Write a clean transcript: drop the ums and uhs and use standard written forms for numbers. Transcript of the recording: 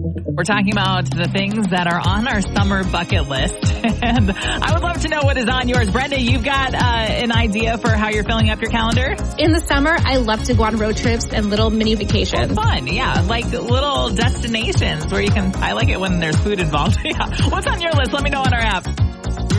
We're talking about the things that are on our summer bucket list. And I would love to know what is on yours. Brenda, you've got an idea for how you're filling up your calendar? In the summer, I love to go on road trips and little mini vacations. Fun, yeah. Like little destinations where I like it when there's food involved. Yeah. What's on your list? Let me know on our app.